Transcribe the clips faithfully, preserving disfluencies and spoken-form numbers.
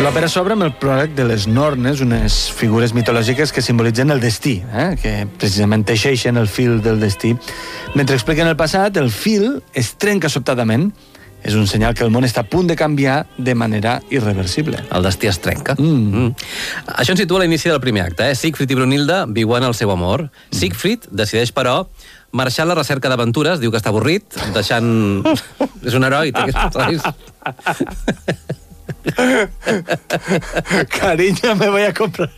L'òpera s'obre amb el pròleg de les Nornes, unes figures mitològiques que simbolitzen el destí, eh? que precisament teixeixen el fil del destí. Mentre expliquen el passat, el fil es trenca sobtadament. És un senyal que el món està a punt de canviar de manera irreversible. El destí es trenca. Mm. Mm. Això ens situa a l'inici del primer acte. Eh? Siegfried i Brunilda viuen el seu amor. Mm. Siegfried decideix, però, marxar a la recerca d'aventures, diu que està avorrit, deixant... és un heroi, té aquests... Cariño, me voy a comprar...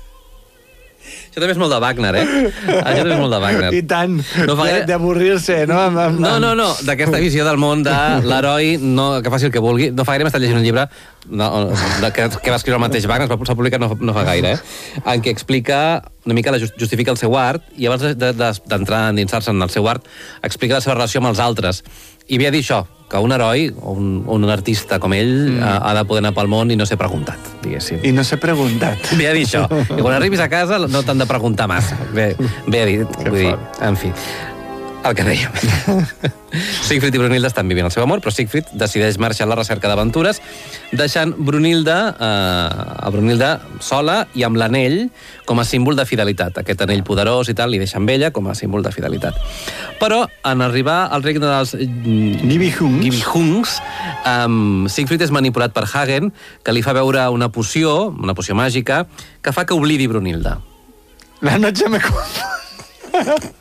Això també és molt de Wagner, eh? Això també és molt de Wagner. I tant, no gaire... d'avorrir-se, no? Amb, amb... No, no, no, d'aquesta visió del món de l'heroi, no, que faci el que vulgui. No fa gaire m'està llegint un llibre no, de, que, que va escriure el mateix Wagner, s'ha publicat no, no fa gaire, eh? En què explica una mica, la justifica el seu art, i abans d'entrar a endinsar-se en el seu art, explica la seva relació amb els altres. I ve a dir això, que un heroi, o un, un artista com ell, mm. ha, ha de poder anar pel món i no ser preguntat, diguéssim. I no ser preguntat. Ve a dir això. I quan arribis a casa no t'han de preguntar massa. Ve, ve a dir, vull dir, en fi, el que dèiem. Siegfried i Brunilda estan vivint el seu amor, però Siegfried decideix marxar a la recerca d'aventures, deixant Brunilda, eh, a Brunilda sola i amb l'anell com a símbol de fidelitat. Aquest anell poderós i tal, li deixa amb ella com a símbol de fidelitat. Però, en arribar al regne dels Nibelungs, Nibelungs um, Siegfried és manipulat per Hagen, que li fa veure una poció, una poció màgica, que fa que oblidi Brunilda. La noche me confunde.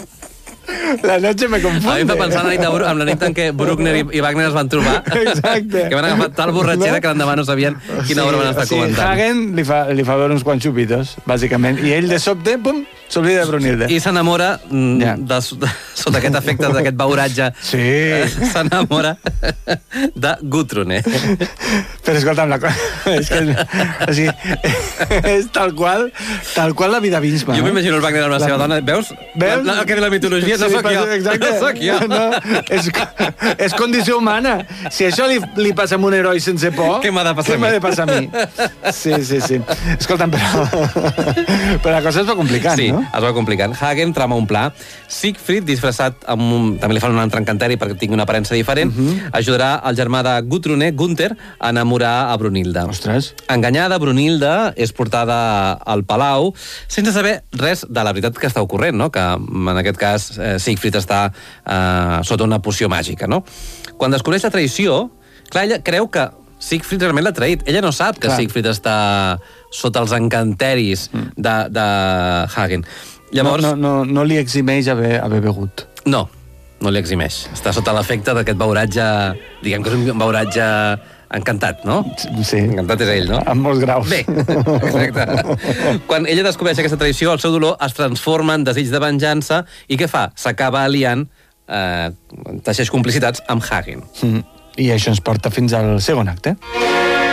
La noche me confunde. A mi em fa pensar en la nit, de, en la nit en què Bruckner i, i Wagner es van trobar. Exacte. Que van agafar tal borratxera no? que l'endemà no sabien quina sí, obra van estar sí, comentant. Hagen li fa, li fa veure uns quants xupitos, bàsicament, i ell de sobte, pum, s'oblida de Brunilda. I s'enamora, mm, yeah. de, de, sota aquest efecte d'aquest beuratge, sí. s'enamora de Gutrune. Però escolta'm, la cosa... És que, o sigui, és tal qual, tal qual la vida Binsma. Jo m'imagino el Wagner amb la, la seva dona. Veus? Veus? La, el que de la mitologia, no sí, soc jo. Exacte. No soc jo. No, és, és condició humana. Si això li, li passa a un heroi sense por... Què m'ha de passar què m'ha de passar a mi? Sí, sí, sí. Escolta'm, però... però la cosa es va complicant, sí, no? Sí, es va complicant. Hagen trama un pla. Siegfried, disfressat amb un... També li fan un altre encanteri perquè tingui una aparença diferent, uh -huh. ajudarà el germà de Gutrune, Gunther, a enamorar a Brunilda. Ostres. Enganyada, Brunilda és portada al palau sense saber res de la veritat que està ocorrent, no? Que en aquest cas eh, Siegfried està eh, sota una poció màgica, no? Quan descobreix la traïció, clar, ella creu que Siegfried realment l'ha traït. Ella no sap que clar. Siegfried està sota els encanteris mm. de, de Hagen. Llavors... No, no, no, no li eximeix haver, haver begut. No, no li eximeix. Està sota l'efecte d'aquest beuratge, diguem que és un beuratge encantat, no? Sí. Encantat és ell, no? Amb molts graus. Bé, exacte. Quan ella descobreix aquesta traïció, el seu dolor es transforma en desig de venjança i què fa? S'acaba aliant, eh, teixeix complicitats amb Hagen. Mm. I això ens porta fins al segon acte.